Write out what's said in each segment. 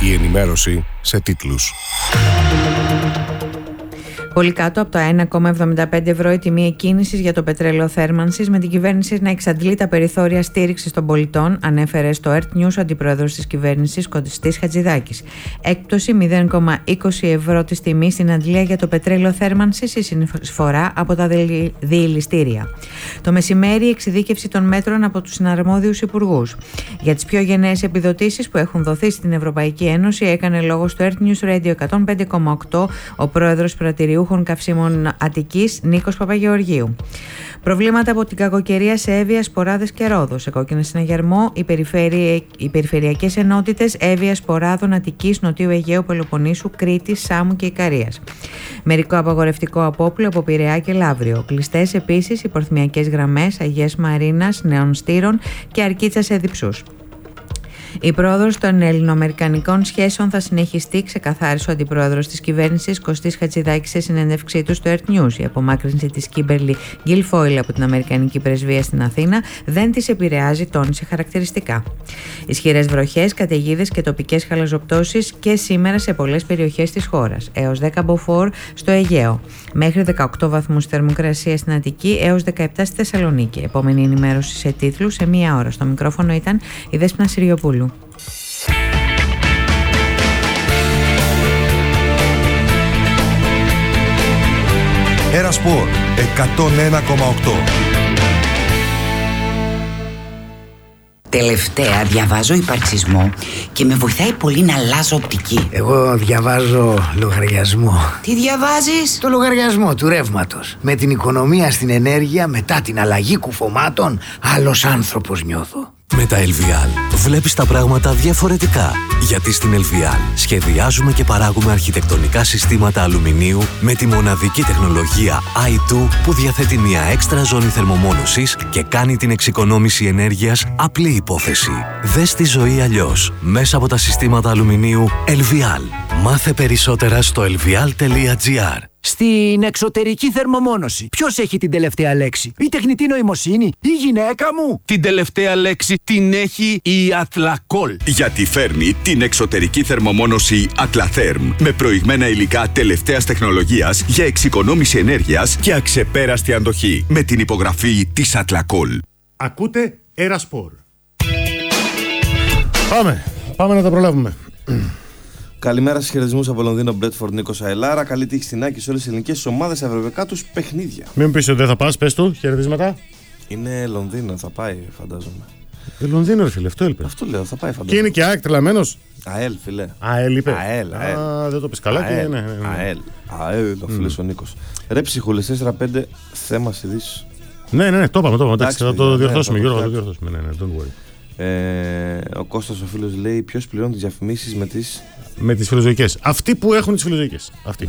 Η ενημέρωση σε τίτλους. Πολύ κάτω από τα 1,75 ευρώ η τιμή εκκίνησης για το πετρέλαιο θέρμανσης, με την κυβέρνηση να εξαντλεί τα περιθώρια στήριξης των πολιτών, ανέφερε στο ERT News ο αντιπρόεδρος της κυβέρνησης Κωστής Χατζηδάκης. Έκπτωση 0,20 ευρώ της τιμής στην αντλία για το πετρέλαιο θέρμανσης, η συνεισφορά από τα διελιστήρια. Το μεσημέρι, η εξειδίκευση των μέτρων από τους συναρμόδιους υπουργούς. Για τις πιο γενναίες επιδοτήσεις που έχουν δοθεί στην Ευρωπαϊκή Ένωση, έκανε λόγο στο ERT News Radio 105,8 ο πρόεδρος Πρατηριού Καυσίμων Αττικής, Νίκος Παπαγεωργίου. Προβλήματα από την κακοκαιρία σε Εύβοια, Σποράδες και Ρόδο. Σε κόκκινο συναγερμό, οι περιφερειακές ενότητες Εύβοια, Σποράδων, Αττικής, Νοτιού Αιγαίου, Πελοποννήσου, Κρήτης, Σάμου και Ικαρίας. Μερικό απαγορευτικό απόπλου από Πειραιά και Λαύριο. Κλειστές επίσης οι πορθμιακές γραμμές Αγίας Μαρίνας, Νέων Στήρων και Αρκίτσας Εδιψούς. Η πρόοδος των ελληνοαμερικανικών σχέσεων θα συνεχιστεί, ξεκαθάρισε ο αντιπρόεδρος της κυβέρνησης Κωστής Χατζηδάκης σε συνέντευξή του στο ERT News. Η απομάκρυνση της Κίμπερλι Γκίλφόιλ από την Αμερικανική πρεσβεία στην Αθήνα δεν της επηρεάζει, τόνισε χαρακτηριστικά. Ισχυρές βροχές, καταιγίδες και τοπικές χαλαζοπτώσεις και σήμερα σε πολλές περιοχές της χώρας. Έως 10 μποφόρ στο Αιγαίο. Μέχρι 18 βαθμούς θερμοκρασία στην Αττική, έως 17 στη Θεσσαλονίκη. Επόμενη ενημέρωση σε τίτλους σε μία ώρα. Στο μικρόφωνο ήταν η Δέσποινα Συριοπούλου. Ερασπορ 101,8. Τελευταία διαβάζω υπαρξισμό και με βοηθάει πολύ να αλλάζω οπτική. Εγώ διαβάζω λογαριασμό. Τι διαβάζεις? Το λογαριασμό του ρεύματος. Με την οικονομία στην ενέργεια, μετά την αλλαγή κουφωμάτων, άλλος άνθρωπος νιώθω. Με τα LVL βλέπεις τα πράγματα διαφορετικά. Γιατί στην LVL σχεδιάζουμε και παράγουμε αρχιτεκτονικά συστήματα αλουμινίου με τη μοναδική τεχνολογία i2 που διαθέτει μια έξτρα ζώνη θερμομόνωσης και κάνει την εξοικονόμηση ενέργειας απλή υπόθεση. Δες τη ζωή αλλιώς μέσα από τα συστήματα αλουμινίου LVL. Μάθε περισσότερα στο lvl.gr. Στην εξωτερική θερμομόνωση, ποιος έχει την τελευταία λέξη? Η τεχνητή νοημοσύνη, η γυναίκα μου? Την τελευταία λέξη την έχει η Athlacol. Γιατί φέρνει την εξωτερική θερμομόνωση Atlatherm με προηγμένα υλικά τελευταίας τεχνολογίας για εξοικονόμηση ενέργειας και αξεπέραστη αντοχή. Με την υπογραφή της Athlacol. Ακούτε Ερασπορ. Πάμε να τα προλάβουμε. Καλημέρα στις χαιρετισμούς από Λονδίνο, Μπρέτφορντ, Νίκος Αελάρα. Καλή τύχη στην Άκη σε όλες τις ελληνικές ομάδες στα ευρωπαϊκά τους παιχνίδια. Μην πεις ότι δεν θα πας, πες του, χαιρετίσματα. Είναι Λονδίνο, θα πάει φαντάζομαι. Λονδίνο, ρε φίλε, αυτό έλπε. Αυτό λέω, θα πάει φαντάζομαι. Και είναι και ΑΕΚ τρελαμένος. ΑΕΛ, φίλε. ΑΕΛ είπε. ΑΕΛ. Δεν το πεις καλά. ΑΕΛ, ο φίλος ο Νίκος. Ρε ψυχούλες 4-5 θέμα ειδήσεις. Ναι, το είπαμε. Εντάξει, θα το διορθώσουμε, Γιώργο, θα το διορθώσουμε. Ναι, don't worry. Ο Κώστας ο φίλος λέει ποιος πληρώνει τις διαφημίσεις με τις φιλοζωικές. Αυτοί που έχουν τις φιλοζωικές. Αυτοί.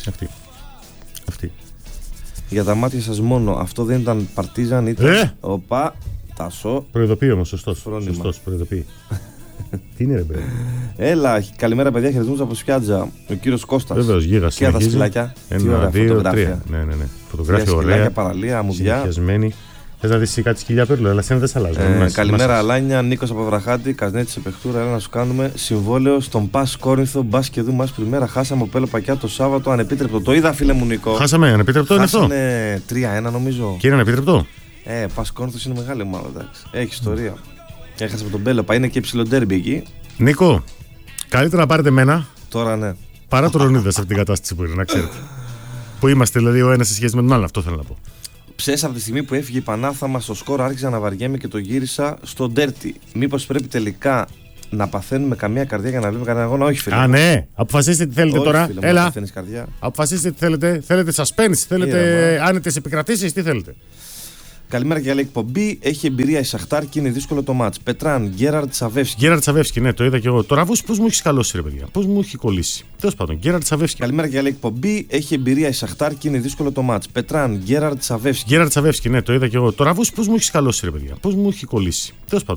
Για τα μάτια σας μόνο. Αυτό δεν ήταν Παρτίζαν, ήταν οπα Τασό. Προειδοποιεί όμως, σωστός, προειδοποιεί. Τι είναι ρε μπρε? Έλα, καλημέρα παιδιά, χαιρετισμούς από Σπιάτζα. Ο κύριος Κώστας. Βεβαίως, γίγας. Και τα σκυλάκια. 1, 2, 3. Ναι. Φωτογράφια ωραία. Σκυλάκια, παραλία, αμμουδιά. Συνεχιασμένη. Θες να δεις κάτι σκυλιά πέρλο, αλλά δεν σε αλλάζω. Καλημέρα Αλάνια, Νίκος από Βραχάτη, Καζνέτη σε παιχτούρα. Έλα να σου κάνουμε συμβόλαιο στον Πας Κόρινθο. Μπα και δούμε μας πριμέρα. Χάσαμε ο Πέλο Πακιά το Σάββατο, ανεπίτρεπτο. Το είδα, φίλε μου Νίκο. Χάσαμε, ανεπίτρεπτο είναι αυτό. Είναι 3-1 νομίζω. Και είναι ανεπίτρεπτο. Πας Κόρινθος είναι μεγάλη ομάδα, εντάξει. Έχει ιστορία. Έχασε από τον Πέλο, είναι και υψηλό ντέρμπι εκεί. Νίκο, καλύτερα να πάρετε μένα. Τώρα ναι. Παρά το Ρονίδα σε αυτήν την κατάσταση που είναι, να ξέρετε. Που είμαστε δηλαδή ο ένας σε σχέση με τον άλλο, αυτό θέλω να πω. Ψες από τη στιγμή που έφυγε η Πανάθα μας στο σκορ, άρχισα να βαριέμαι και το γύρισα στο ντέρτι. Μήπως πρέπει τελικά να παθαίνουμε καμία καρδιά για να βλέπουμε κανένα αγώνα? Όχι, φίλε. Ναι, αποφασίστε τι θέλετε τώρα. Φίλε, έλα. Καρδιά. Αποφασίστε τι θέλετε. Θέλετε suspense, θέλετε άνετες επικρατήσεις, τι θέλετε. Καλημέρα και άλλη εκπομπή. Έχει εμπειρία η Σαχτάρ και είναι δύσκολο το μάτς. Πετράν, Γκέραρτ Σαβεύσκι. Γκέραρτ Σαβεύσκι, ναι, το είδα και εγώ. Το Ραβούς πώς μου έχει καλώσει, ρε παιδιά. Πώς μου έχει κολλήσει. Τέλος πάντων, Γκέραρτ Σαβεύσκι. Καλημέρα και άλλη εκπομπή. Έχει εμπειρία η Σαχτάρ και είναι δύσκολο το μάτς. Πετράν, Γκέραρτ Σαβεύσκι. Γκέραρτ Σαβεύσκι, ναι, το είδα και εγώ. Το Ραβούς πώς μου έχει καλώσει, ρε παιδιά. Πώς μου έχει κολλήσει. Τέλος πάντων.